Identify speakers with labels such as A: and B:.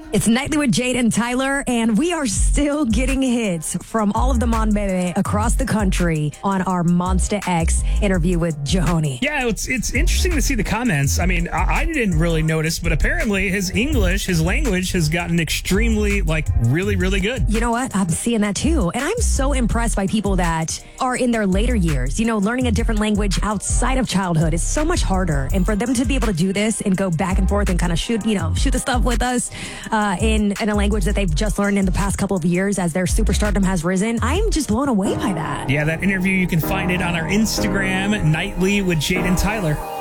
A: It's Nightly with Jade and Tyler, and we are still getting hits from all of the Mon Bebe across the country on our Monsta X interview with Jahoni.
B: Yeah, it's interesting to see the comments. I mean, I didn't really notice, but apparently his English, his language has gotten extremely, really, really good.
A: You know what? I'm seeing that too. And I'm so impressed by people that are in their later years. Learning a different language outside of childhood is so much harder. And for them to be able to do this and go back and forth and kind of shoot the stuff with us, in a language that they've just learned in the past couple of years as their superstardom has risen, I'm just blown away by that.
B: Yeah, that interview, you can find it on our Instagram, Nightly with Jade and Tyler.